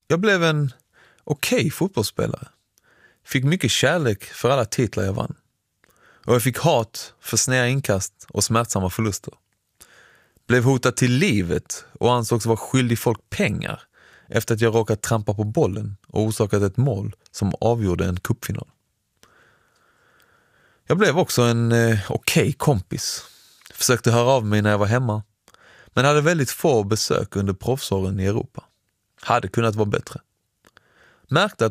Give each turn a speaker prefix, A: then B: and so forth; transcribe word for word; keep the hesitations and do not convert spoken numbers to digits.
A: Jag blev en okej okay fotbollsspelare. Fick mycket kärlek för alla titlar jag vann. Och jag fick hat för snära inkast och smärtsamma förluster. Blev hotad till livet och ansågs vara skyldig folk pengar efter att jag råkat trampa på bollen och orsakat ett mål som avgjorde en cupfinal. Jag blev också en eh, okej okay kompis. Försökte höra av mig när jag var hemma, men hade väldigt få besök under proffsåren i Europa. Hade kunnat vara bättre. Märkte att